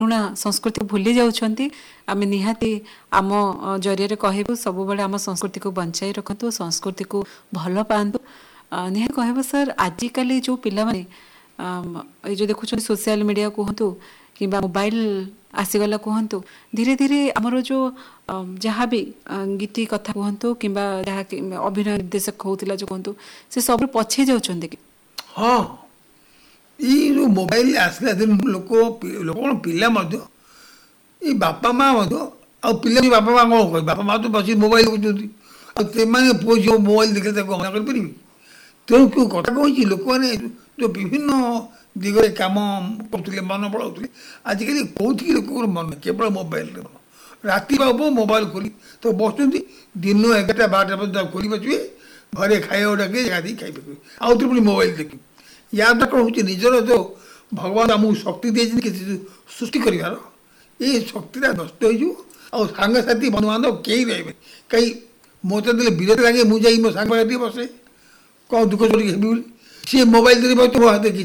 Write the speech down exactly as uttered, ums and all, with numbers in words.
पुराणा संस्कृति भूली जाउछंती आमे निहाती आम जरिए कहबू सब बड़े आम संस्कृति को बंचाई रखतु संस्कृति को भल पातु निहाती कहबो सर आजिकल जो पिला माने ये जो देखुछन सोशल मीडिया कहतु कि मोबाइल आसीगला कहतु धीरे धीरे आमर जो जहाँ भी गीति कथा कहतु कि अभिनय निर्देशक होता जो कहतु से सब पछे जाउछन कि हाँ ये जो मोबाइल आसला दिन लोक लोक पिला ये बापा माँ आ पिला बापा माँ कौन कह बापा माँ तो बस मोबाइल देखते पुओ झील मोबाइल देखे मना करी तेणु क्यों कथा कही लोक मैंने जो विभिन्न दिगरे कम करुले मन बढ़ाते आजिकल कौन लोक मन केवल मोबाइल राति बाबू मोबाइल खोली तो बस दिन एगारटा बारटा पर्यटन खोली बचे घरे खाया डाके गाधी खाई पारे आउ पुणी मोबाइल देखी या द्वारा कौन हो निजर जो भगवान आमको शक्ति देते किसी सृष्टि कर ये शक्तिटा नष्ट हो सांगसाथी बंधुबांधव कई रहे कहीं मत विरत लगे मुझे मो सांग बसे कौन दुख चोरी हेबी सी मोबाइल देखिए मो हाथ देखी